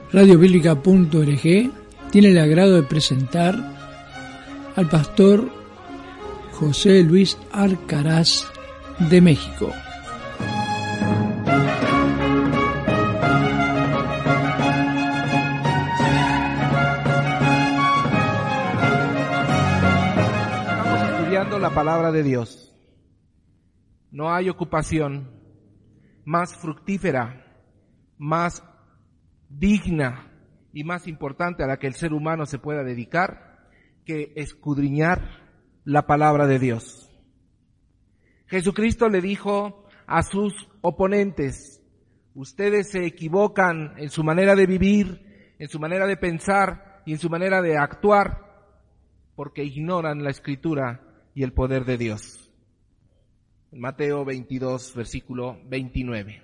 Radiobíblica.org tiene el agrado de presentar al pastor José Luis Arcaraz de México. Estamos estudiando la palabra de Dios. No hay ocupación más fructífera, más digna y más importante a la que el ser humano se pueda dedicar que escudriñar la palabra de Dios. Jesucristo le dijo a sus oponentes: ustedes se equivocan en su manera de vivir, en su manera de pensar y en su manera de actuar porque ignoran la Escritura y el poder de Dios. Mateo 22, versículo 29.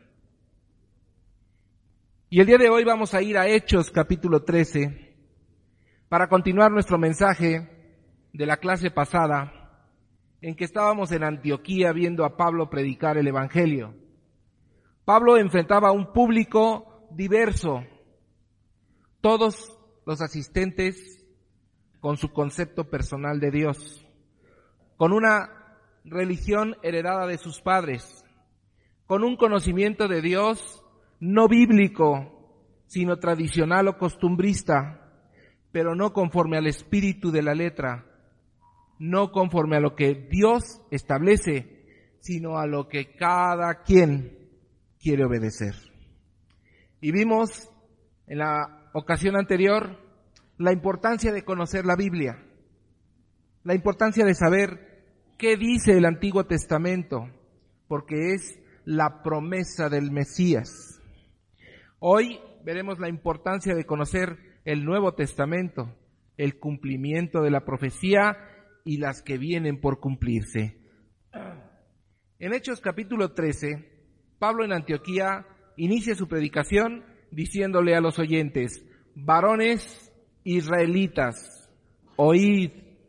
Y el día de hoy vamos a ir a Hechos capítulo 13 para continuar nuestro mensaje de la clase pasada en que estábamos en Antioquía viendo a Pablo predicar el Evangelio. Pablo enfrentaba a un público diverso, todos los asistentes con su concepto personal de Dios, con una religión heredada de sus padres, con un conocimiento de Dios no bíblico, sino tradicional o costumbrista, pero no conforme al espíritu de la letra, no conforme a lo que Dios establece, sino a lo que cada quien quiere obedecer. Y vimos en la ocasión anterior la importancia de conocer la Biblia, la importancia de saber qué dice el Antiguo Testamento, porque es la promesa del Mesías. Hoy veremos la importancia de conocer el Nuevo Testamento, el cumplimiento de la profecía y las que vienen por cumplirse. En Hechos capítulo 13, Pablo en Antioquía inicia su predicación diciéndole a los oyentes: varones israelitas, oíd.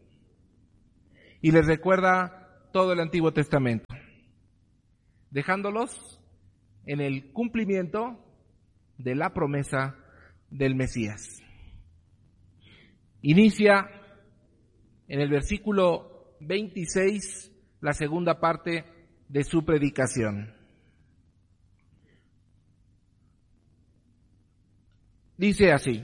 Y les recuerda todo el Antiguo Testamento, dejándolos en el cumplimiento de la promesa del Mesías. Inicia en el versículo 26 la segunda parte de su predicación. Dice así,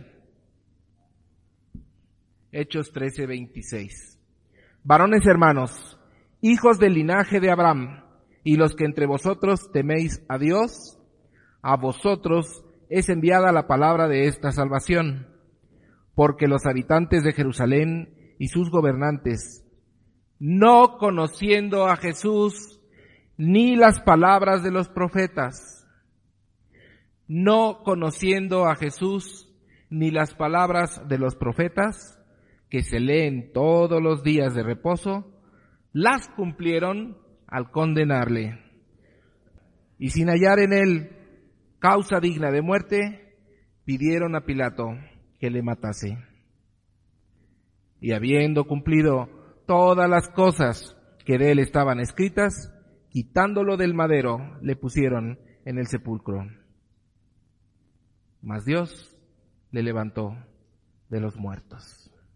Hechos 13:26. Varones hermanos, hijos del linaje de Abraham, y los que entre vosotros teméis a Dios, a vosotros es enviada la palabra de esta salvación, porque los habitantes de Jerusalén y sus gobernantes, no conociendo a Jesús ni las palabras de los profetas, no conociendo a Jesús ni las palabras de los profetas, que se leen todos los días de reposo, las cumplieron al condenarle. Y sin hallar en él causa digna de muerte, pidieron a Pilato que le matase. Y habiendo cumplido todas las cosas que de él estaban escritas, quitándolo del madero, le pusieron en el sepulcro. Mas Dios le levantó de los muertos.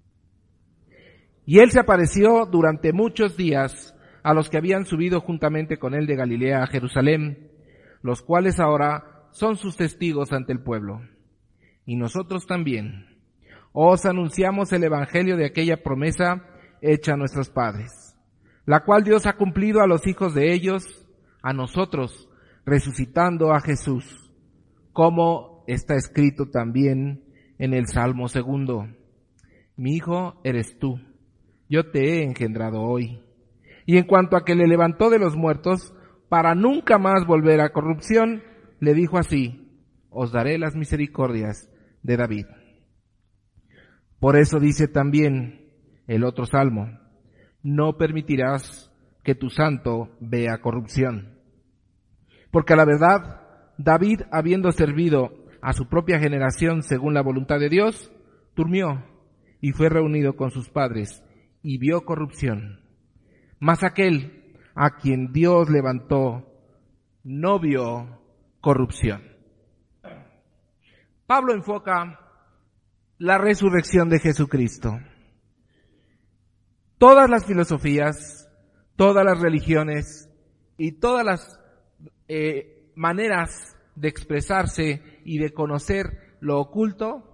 Y él se apareció durante muchos días a los que habían subido juntamente con él de Galilea a Jerusalén, los cuales ahora son sus testigos ante el pueblo. Y nosotros también os anunciamos el evangelio de aquella promesa hecha a nuestros padres, la cual Dios ha cumplido a los hijos de ellos, a nosotros, resucitando a Jesús, como está escrito también en el Salmo 2. Mi hijo eres tú, yo te he engendrado hoy. Y en cuanto a que le levantó de los muertos, para nunca más volver a corrupción, le dijo así: os daré las misericordias de David. Por eso dice también el otro salmo: no permitirás que tu santo vea corrupción. Porque a la verdad, David, habiendo servido a su propia generación según la voluntad de Dios, durmió y fue reunido con sus padres y vio corrupción. Mas aquel a quien Dios levantó no vio corrupción. Pablo enfoca la resurrección de Jesucristo. Todas las filosofías, todas las religiones y todas las maneras de expresarse y de conocer lo oculto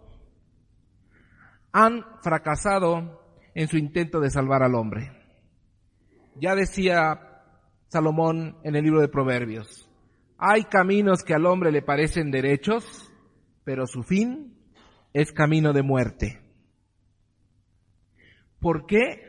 han fracasado en su intento de salvar al hombre. Ya decía Salomón en el libro de Proverbios, hay caminos que al hombre le parecen derechos, pero su fin es camino de muerte. ¿Por qué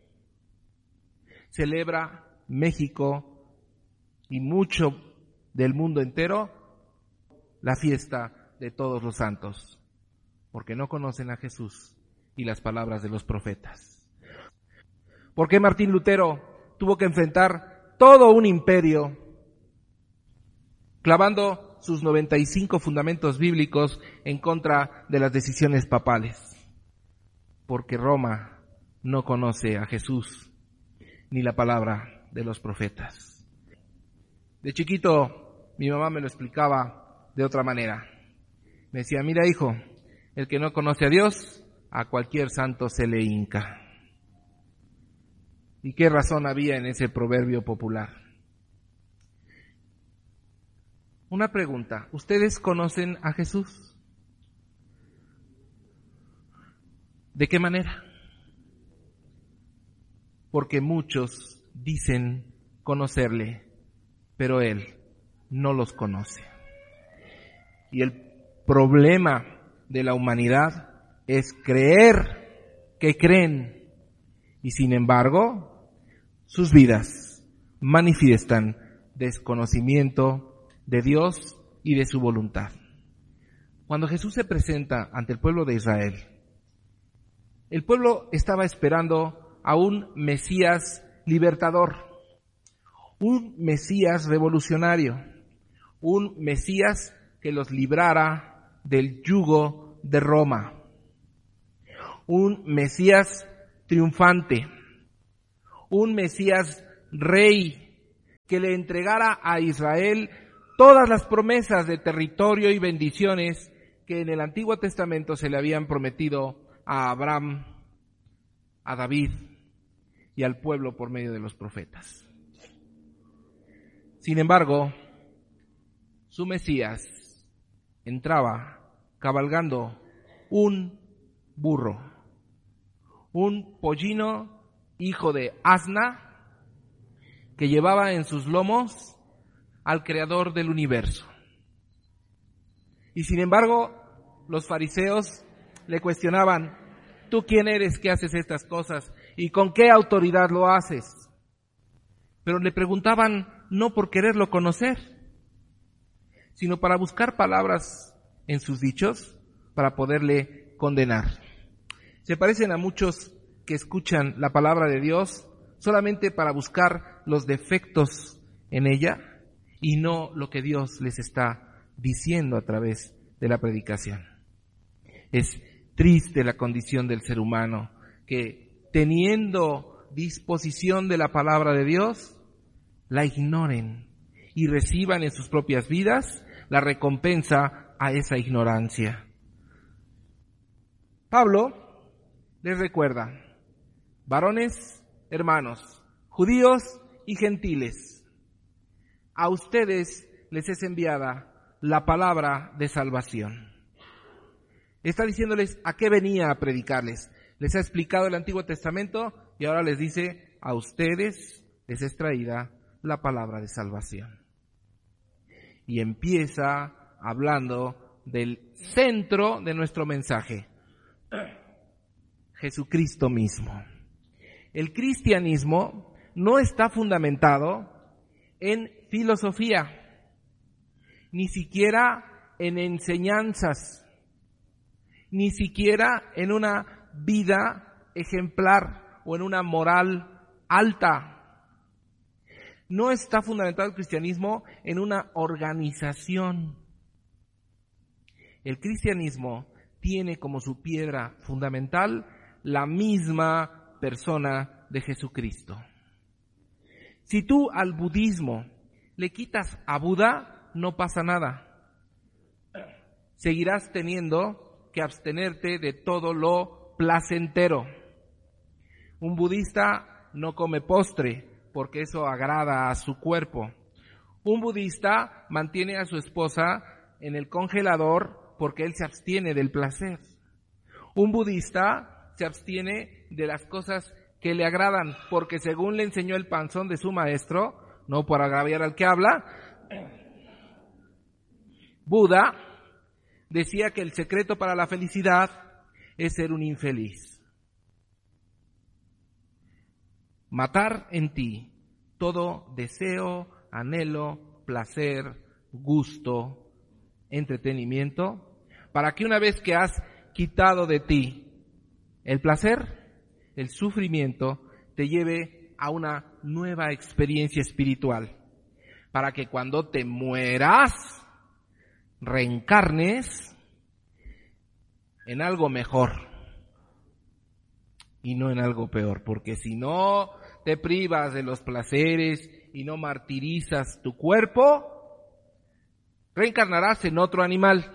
celebra México y mucho del mundo entero la fiesta de todos los santos? Porque no conocen a Jesús y las palabras de los profetas. ¿Por qué Martín Lutero tuvo que enfrentar todo un imperio clavando sus 95 fundamentos bíblicos en contra de las decisiones papales? Porque Roma no conoce a Jesús ni la palabra de los profetas. De chiquito, mi mamá me lo explicaba de otra manera. Me decía, mira hijo, el que no conoce a Dios, a cualquier santo se le hinca. ¿Y qué razón había en ese proverbio popular? Una pregunta, ¿ustedes conocen a Jesús? ¿De qué manera? Porque muchos dicen conocerle, pero Él no los conoce. Y el problema de la humanidad es creer que creen, y sin embargo, sus vidas manifiestan desconocimiento de Dios y de su voluntad. Cuando Jesús se presenta ante el pueblo de Israel, el pueblo estaba esperando a un Mesías libertador, un Mesías revolucionario, un Mesías que los librara del yugo de Roma, un Mesías triunfante, un Mesías rey que le entregara a Israel todas las promesas de territorio y bendiciones que en el Antiguo Testamento se le habían prometido a Abraham, a David y al pueblo por medio de los profetas. Sin embargo, su Mesías entraba cabalgando un burro, un pollino hijo de asna que llevaba en sus lomos al creador del universo. Y sin embargo, los fariseos le cuestionaban, ¿tú quién eres que haces estas cosas? ¿Y con qué autoridad lo haces? Pero le preguntaban no por quererlo conocer, sino para buscar palabras en sus dichos para poderle condenar. Se parecen a muchos que escuchan la palabra de Dios solamente para buscar los defectos en ella y no lo que Dios les está diciendo a través de la predicación. Es triste la condición del ser humano que, teniendo disposición de la palabra de Dios, la ignoren y reciban en sus propias vidas la recompensa a esa ignorancia. Pablo les recuerda, varones, hermanos, judíos y gentiles, a ustedes les es enviada la palabra de salvación. Está diciéndoles a qué venía a predicarles. Les ha explicado el Antiguo Testamento y ahora les dice, a ustedes les es traída la palabra de salvación. Y empieza hablando del centro de nuestro mensaje, Jesucristo mismo. El cristianismo no está fundamentado en filosofía, ni siquiera en enseñanzas, ni siquiera en una vida ejemplar o en una moral alta. No está fundamentado el cristianismo en una organización. El cristianismo tiene como su piedra fundamental la misma persona de Jesucristo. Si tú al budismo le quitas a Buda, no pasa nada. seguirás teniendo que abstenerte de todo lo placentero. Un budista no come postre porque eso agrada a su cuerpo. Un budista mantiene a su esposa en el congelador porque él se abstiene del placer. Un budista se abstiene de las cosas que le agradan porque según le enseñó el panzón de su maestro, no por agraviar al que habla, Buda decía que el secreto para la felicidad es ser un infeliz. Matar en ti todo deseo, anhelo, placer, gusto, entretenimiento, para que una vez que has quitado de ti el placer, el sufrimiento, te lleve a una nueva experiencia espiritual, para que cuando te mueras, reencarnes en algo mejor y no en algo peor, porque si no te privas de los placeres y no martirizas tu cuerpo, reencarnarás en otro animal.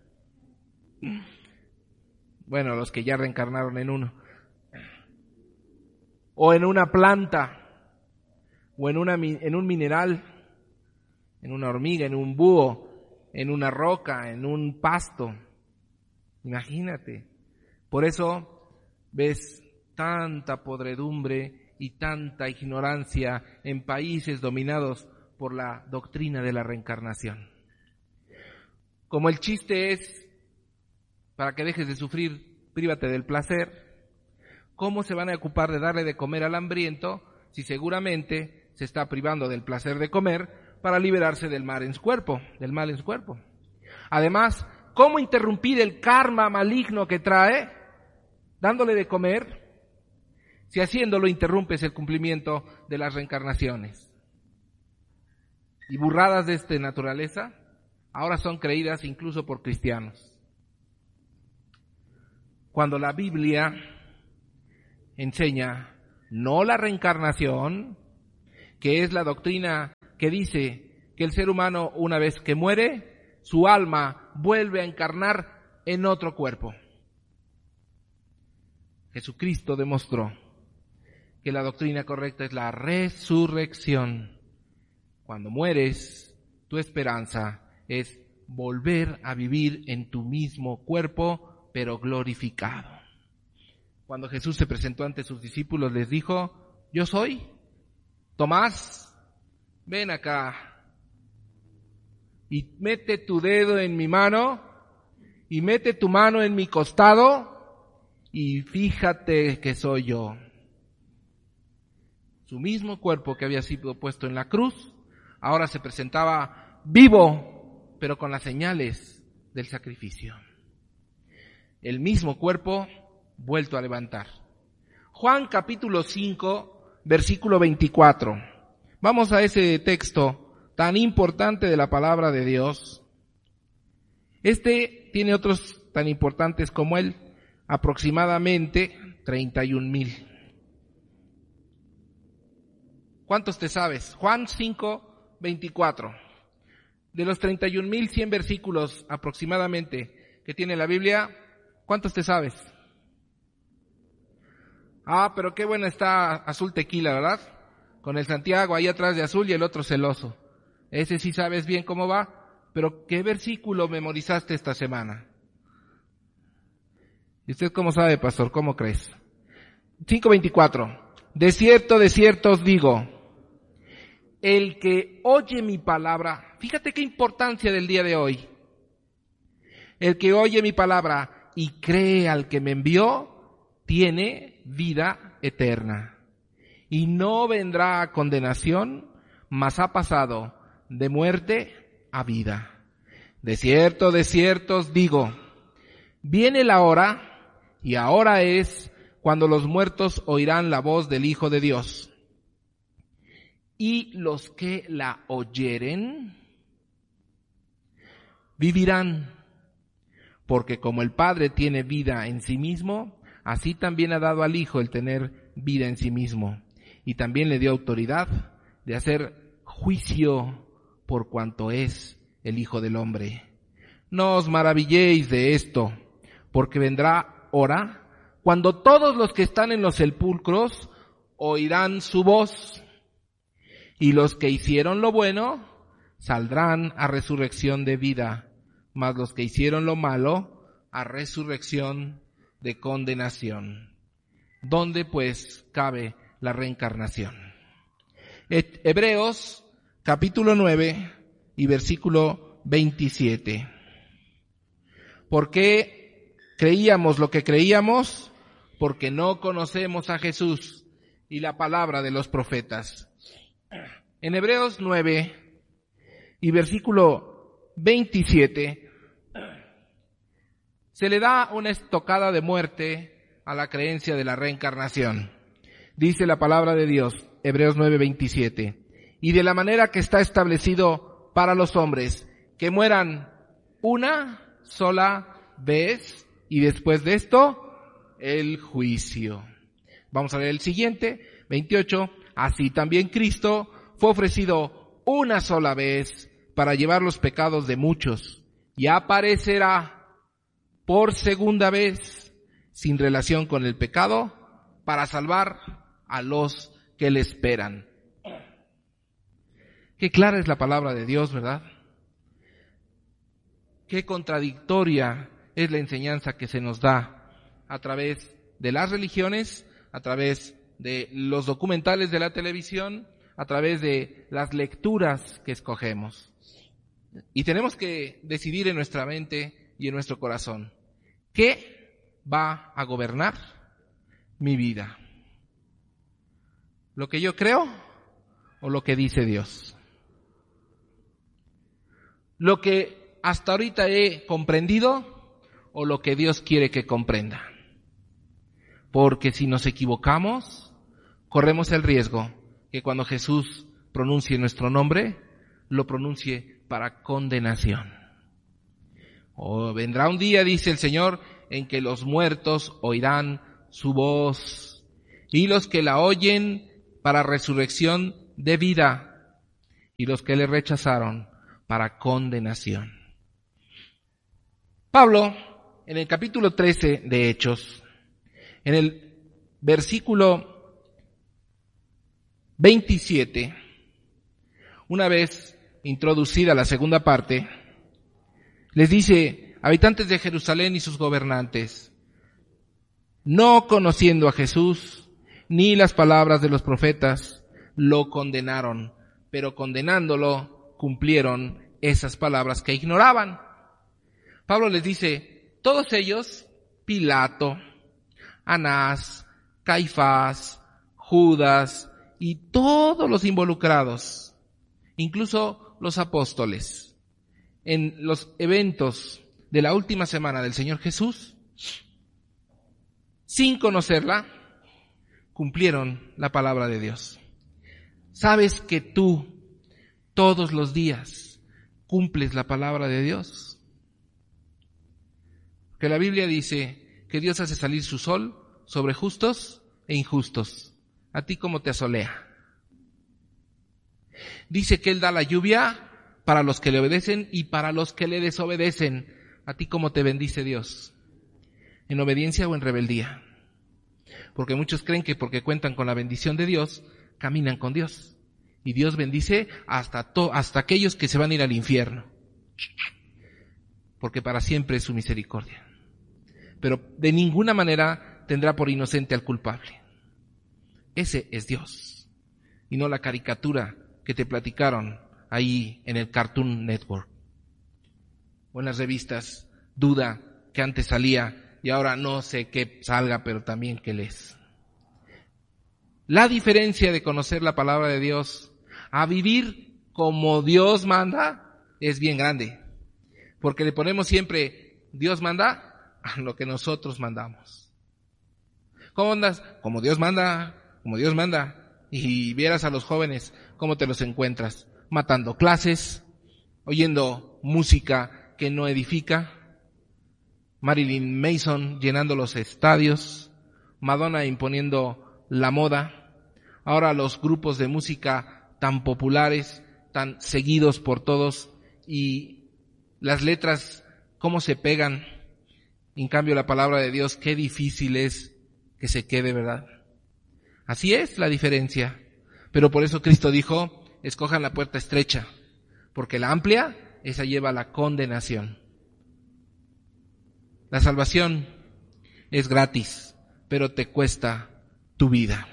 Bueno, los que ya reencarnaron en uno. O en una planta, o en un mineral, en una hormiga, en un búho, en una roca, en un pasto. Imagínate. Por eso ves tanta podredumbre y tanta ignorancia en países dominados por la doctrina de la reencarnación. Como el chiste es, para que dejes de sufrir, prívate del placer, ¿cómo se van a ocupar de darle de comer al hambriento si seguramente se está privando del placer de comer para liberarse del mal en su cuerpo? Además, ¿cómo interrumpir el karma maligno que trae dándole de comer si haciéndolo interrumpes el cumplimiento de las reencarnaciones? Y burradas de esta naturaleza ahora son creídas incluso por cristianos. Cuando la Biblia enseña no la reencarnación, que es la doctrina que dice que el ser humano una vez que muere, su alma vuelve a encarnar en otro cuerpo. Jesucristo demostró que la doctrina correcta es la resurrección. Cuando mueres, tu esperanza es volver a vivir en tu mismo cuerpo, pero glorificado. Cuando Jesús se presentó ante sus discípulos, les dijo: yo soy. Tomás, ven acá y mete tu dedo en mi mano y mete tu mano en mi costado y fíjate que soy yo. Su mismo cuerpo que había sido puesto en la cruz, ahora se presentaba vivo, pero con las señales del sacrificio. El mismo cuerpo vuelto a levantar. Juan capítulo 5, versículo 24. Vamos a ese texto tan importante de la palabra de Dios. Este tiene otros tan importantes como él, aproximadamente 31,000. ¿Cuántos te sabes? Juan 5, 24. De los 31,100 versículos aproximadamente que tiene la Biblia, ¿cuántos te sabes? Ah, pero qué buena está Azul Tequila, ¿verdad? Con el Santiago ahí atrás de azul y el otro celoso. Ese sí sabes bien cómo va, pero ¿qué versículo memorizaste esta semana? ¿Y usted cómo sabe, pastor? ¿Cómo crees? 5:24. De cierto os digo, el que oye mi palabra, fíjate qué importancia del día de hoy. El que oye mi palabra y cree al que me envió, tiene vida eterna. Y no vendrá a condenación, mas ha pasado de muerte a vida. De cierto os digo, viene la hora, y ahora es, cuando los muertos oirán la voz del Hijo de Dios. Y los que la oyeren, vivirán. Porque como el Padre tiene vida en sí mismo, así también ha dado al Hijo el tener vida en sí mismo. Y también le dio autoridad de hacer juicio por cuanto es el Hijo del Hombre. No os maravilléis de esto, porque vendrá hora cuando todos los que están en los sepulcros oirán su voz, y los que hicieron lo bueno saldrán a resurrección de vida, mas los que hicieron lo malo a resurrección de condenación. ¿Dónde pues cabe la reencarnación? Hebreos capítulo 9 y versículo 27. ¿Por qué creíamos lo que creíamos? Porque no conocemos a Jesús y la palabra de los profetas. En Hebreos 9 y versículo 27 se le da una estocada de muerte a la creencia de la reencarnación. Dice la palabra de Dios, Hebreos 9:27, y de la manera que está establecido para los hombres, que mueran una sola vez, y después de esto, el juicio. Vamos a leer el siguiente, 28, así también Cristo fue ofrecido una sola vez para llevar los pecados de muchos, y aparecerá por segunda vez, sin relación con el pecado, para salvar a los que le esperan. Qué clara es la palabra de Dios, ¿verdad? Qué contradictoria es la enseñanza que se nos da a través de las religiones, a través de los documentales de la televisión, a través de las lecturas que escogemos. Y tenemos que decidir en nuestra mente y en nuestro corazón, ¿qué va a gobernar mi vida? ¿Lo que yo creo o lo que dice Dios? ¿Lo que hasta ahorita he comprendido o lo que Dios quiere que comprenda? Porque si nos equivocamos, corremos el riesgo que cuando Jesús pronuncie nuestro nombre, lo pronuncie para condenación. O vendrá un día, dice el Señor, en que los muertos oirán su voz, y los que la oyen para resurrección de vida, y los que le rechazaron para condenación. Pablo, en el capítulo 13 de Hechos, en el versículo 27, una vez introducida la segunda parte, les dice, habitantes de Jerusalén y sus gobernantes, no conociendo a Jesús ni las palabras de los profetas, lo condenaron, pero condenándolo cumplieron esas palabras que ignoraban. Pablo les dice, todos ellos, Pilato, Anás, Caifás, Judas y todos los involucrados, incluso los apóstoles, en los eventos de la última semana del Señor Jesús, sin conocerla, cumplieron la palabra de Dios. ¿Sabes que tú todos los días cumples la palabra de Dios? Que la Biblia dice que Dios hace salir su sol sobre justos e injustos. ¿A ti cómo te asolea? Dice que Él da la lluvia para los que le obedecen y para los que le desobedecen. ¿A ti cómo te bendice Dios? ¿En obediencia o en rebeldía? Porque muchos creen que porque cuentan con la bendición de Dios, caminan con Dios. Y Dios bendice hasta aquellos que se van a ir al infierno. Porque para siempre es su misericordia. Pero de ninguna manera tendrá por inocente al culpable. Ese es Dios. Y no la caricatura que te platicaron ahí en el Cartoon Network. O en las revistas Duda, que antes salía y ahora no sé qué salga, pero también qué lees. La diferencia de conocer la palabra de Dios a vivir como Dios manda es bien grande. Porque le ponemos siempre, Dios manda a lo que nosotros mandamos. ¿Cómo andas? Como Dios manda, como Dios manda. Y vieras a los jóvenes cómo te los encuentras, matando clases, oyendo música que no edifica, Marilyn Manson llenando los estadios, Madonna imponiendo la moda, ahora los grupos de música tan populares, tan seguidos por todos, y las letras cómo se pegan. En cambio, la palabra de Dios, qué difícil es que se quede, ¿verdad? Así es la diferencia. Pero por eso Cristo dijo, escojan la puerta estrecha, porque la amplia, esa lleva a la condenación. La salvación es gratis, pero te cuesta tu vida.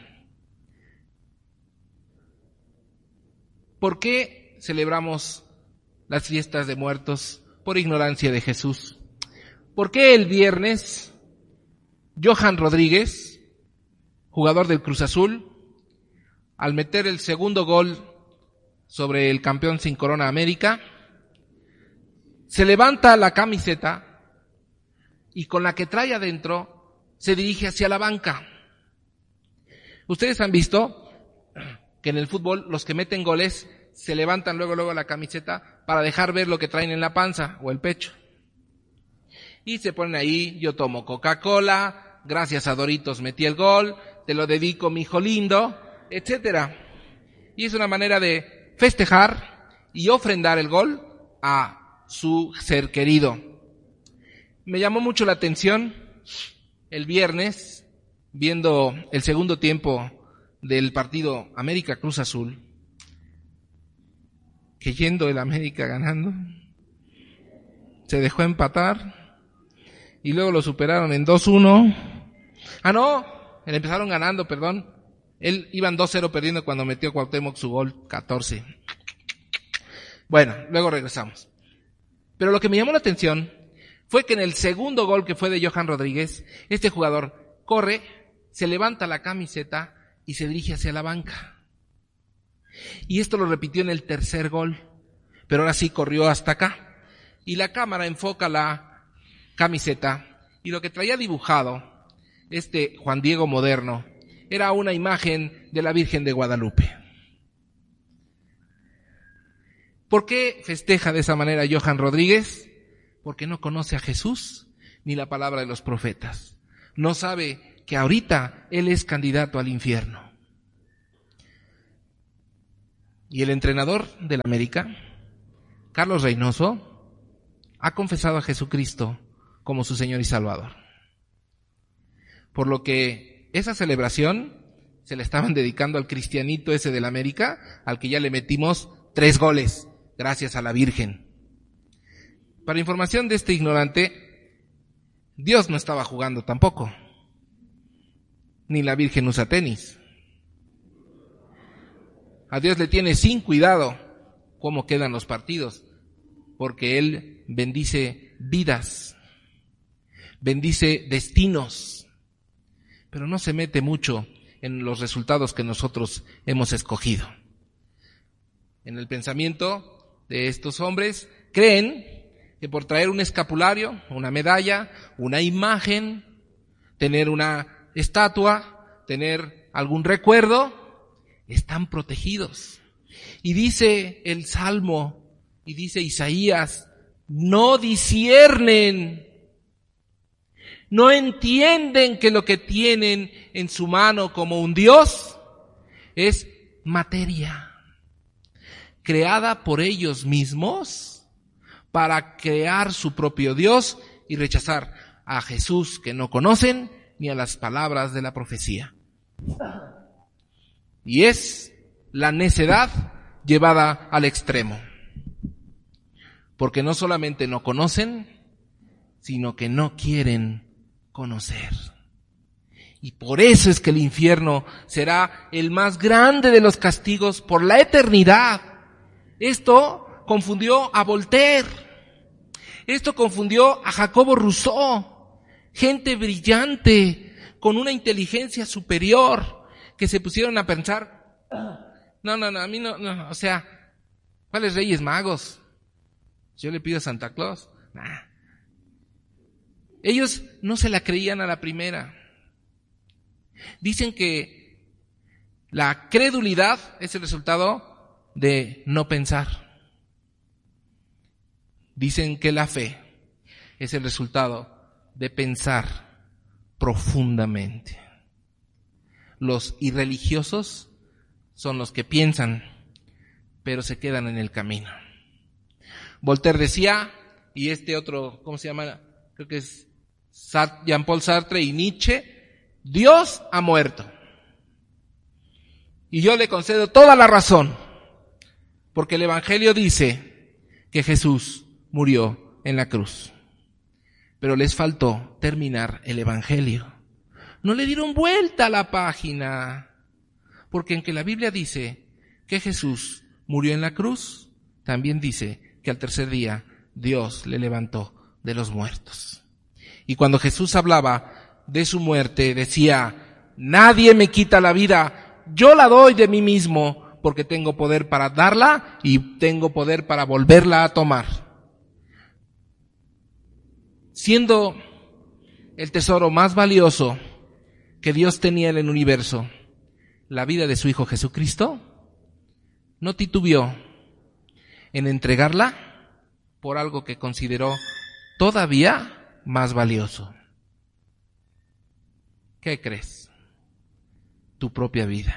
¿Por qué celebramos las fiestas de muertos? Por ignorancia de Jesús. ¿Por qué el viernes Johan Rodríguez, jugador del Cruz Azul, al meter el segundo gol sobre el campeón sin corona América, se levanta la camiseta y con la que trae adentro se dirige hacia la banca? Ustedes han visto que en el fútbol los que meten goles se levantan luego la camiseta para dejar ver lo que traen en la panza o el pecho. Y se ponen ahí, yo tomo Coca-Cola, gracias a Doritos metí el gol, te lo dedico mi hijo lindo, etcétera. Y es una manera de festejar y ofrendar el gol a su ser querido. Me llamó mucho la atención el viernes, viendo el segundo tiempo del partido América Cruz Azul, que yendo el América ganando, se dejó empatar y luego lo superaron en 2-1. Empezaron ganando, perdón. Iban 2-0 perdiendo cuando metió Cuauhtémoc su gol 14. Bueno, luego regresamos. Pero lo que me llamó la atención fue que en el segundo gol, que fue de Johan Rodríguez, este jugador corre, se levanta la camiseta y se dirige hacia la banca. Y esto lo repitió en el tercer gol, pero ahora sí corrió hasta acá. Y la cámara enfoca la camiseta y lo que traía dibujado este Juan Diego moderno era una imagen de la Virgen de Guadalupe. ¿Por qué festeja de esa manera Johan Rodríguez? Porque no conoce a Jesús ni la palabra de los profetas. No sabe que ahorita él es candidato al infierno. Y el entrenador del América, Carlos Reynoso, ha confesado a Jesucristo como su Señor y Salvador. Por lo que esa celebración se le estaban dedicando al cristianito ese del América, al que ya le metimos 3 goles, gracias a la Virgen. Para información de este ignorante, Dios no estaba jugando tampoco, ni la Virgen usa tenis. A Dios le tiene sin cuidado cómo quedan los partidos, porque Él bendice vidas, bendice destinos, pero no se mete mucho en los resultados que nosotros hemos escogido. En el pensamiento de estos hombres, creen que por traer un escapulario, una medalla, una imagen, tener una estatua, tener algún recuerdo, están protegidos. Y dice el Salmo, y dice Isaías, no disciernen, no entienden que lo que tienen en su mano como un Dios es materia, creada por ellos mismos para crear su propio Dios y rechazar a Jesús que no conocen ni a las palabras de la profecía. Y es la necedad llevada al extremo. Porque no solamente no conocen, sino que no quieren conocer. Y por eso es que el infierno será el más grande de los castigos por la eternidad. Esto confundió a Voltaire. Esto confundió a Jacobo Rousseau. Gente brillante, con una inteligencia superior, que se pusieron a pensar, no, a mí no, o sea, ¿cuáles Reyes Magos? Yo le pido a Santa Claus. Nah. Ellos no se la creían a la primera. Dicen que la credulidad es el resultado de no pensar. Dicen que la fe es el resultado de pensar profundamente. Los irreligiosos son los que piensan, pero se quedan en el camino. Voltaire decía y este otro, ¿cómo se llama? Creo que es Jean-Paul Sartre y Nietzsche, Dios ha muerto. Y yo le concedo toda la razón, porque el Evangelio dice que Jesús murió en la cruz. Pero les faltó terminar el Evangelio. No le dieron vuelta a la página, porque aunque la Biblia dice que Jesús murió en la cruz, también dice que al tercer día Dios le levantó de los muertos. Y cuando Jesús hablaba de su muerte, decía, nadie me quita la vida, yo la doy de mí mismo, porque tengo poder para darla y tengo poder para volverla a tomar. Siendo el tesoro más valioso que Dios tenía en el universo, la vida de su Hijo Jesucristo, no titubeó en entregarla por algo que consideró todavía más valioso. ¿Qué crees? Tu propia vida.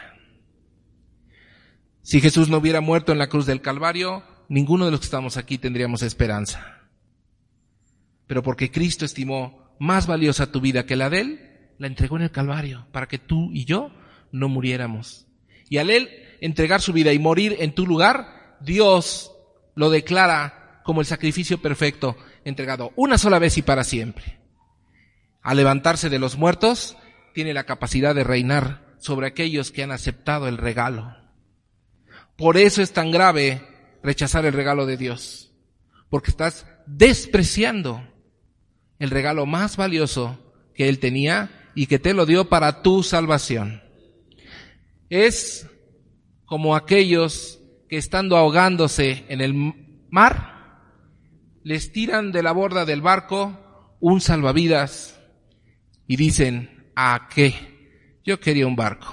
Si Jesús no hubiera muerto en la cruz del Calvario, ninguno de los que estamos aquí tendríamos esperanza. Pero porque Cristo estimó más valiosa tu vida que la de Él, la entregó en el Calvario para que tú y yo no muriéramos. Y al Él entregar su vida y morir en tu lugar, Dios lo declara como el sacrificio perfecto, entregado una sola vez y para siempre. Al levantarse de los muertos, tiene la capacidad de reinar sobre aquellos que han aceptado el regalo. Por eso es tan grave rechazar el regalo de Dios, porque estás despreciando el regalo más valioso que Él tenía y que te lo dio para tu salvación. Es como aquellos que estando ahogándose en el mar, les tiran de la borda del barco un salvavidas y dicen, ¿a qué? Yo quería un barco.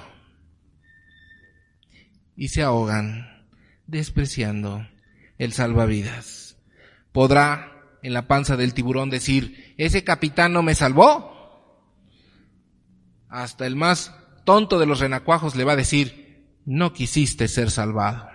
Y se ahogan, despreciando el salvavidas. ¿Podrá en la panza del tiburón decir, ese capitán no me salvó? Hasta el más tonto de los renacuajos le va a decir, no quisiste ser salvado.